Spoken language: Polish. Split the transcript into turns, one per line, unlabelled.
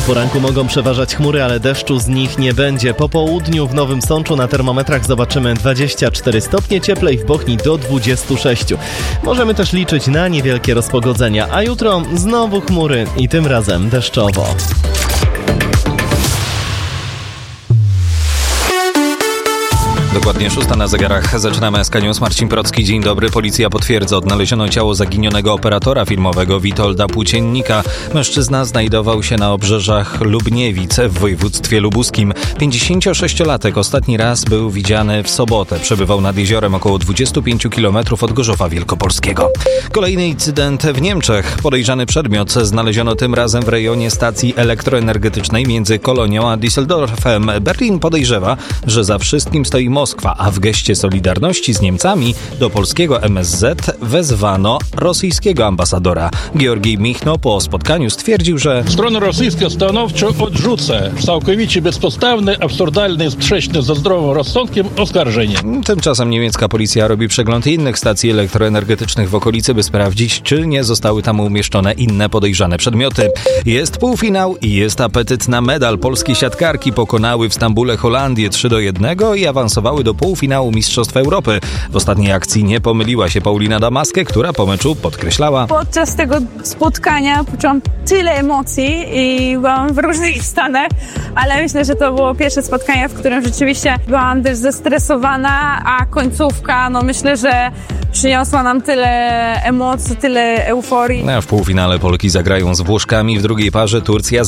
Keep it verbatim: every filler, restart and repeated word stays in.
poranku mogą przeważać chmury, ale deszczu z nich nie będzie. Po południu w Nowym Sączu na termometrach zobaczymy dwadzieścia cztery stopnie, cieplej w Bochni do dwudziestu sześciu. Możemy też liczyć na niewielkie rozpogodzenia, a jutro znowu chmury i tym razem deszczowo.
Dokładnie szósta na zegarach. Zaczynamy S K News. Marcin Procki, dzień dobry. Policja potwierdza, odnaleziono ciało zaginionego operatora filmowego Witolda Płóciennika. Mężczyzna znajdował się na obrzeżach Lubniewic w województwie lubuskim. pięćdziesięciosześciolatek ostatni raz był widziany w sobotę. Przebywał nad jeziorem około dwudziestu pięciu kilometrów od Gorzowa Wielkopolskiego. Kolejny incydent w Niemczech. Podejrzany przedmiot znaleziono tym razem w rejonie stacji elektroenergetycznej między Kolonią a Düsseldorfem. Berlin podejrzewa, że za wszystkim stoi Moskwa. A w geście solidarności z Niemcami do polskiego M S Z wezwano rosyjskiego ambasadora. Georgij Michno po spotkaniu stwierdził, że
strona rosyjska stanowczo odrzuca całkowicie bezpodstawne, absurdalne, sprzeczne ze zdrowym rozsądkiem oskarżenie.
Tymczasem niemiecka policja robi przegląd innych stacji elektroenergetycznych w okolicy, by sprawdzić, czy nie zostały tam umieszczone inne podejrzane przedmioty. Jest półfinał i jest apetyt na medal. Polskie siatkarki pokonały w Stambule Holandię trzy do jednego i awansowały do półfinału Mistrzostw Europy. W ostatniej akcji nie pomyliła się Paulina Damaskę, która po meczu podkreślała:
podczas tego spotkania poczułam tyle emocji i byłam w różnych stanach, ale myślę, że to było pierwsze spotkanie, w którym rzeczywiście byłam też zestresowana, a końcówka, no myślę, że przyniosła nam tyle emocji, tyle euforii.
W półfinale Polki zagrają z Włoszkami, w drugiej parze Turcja z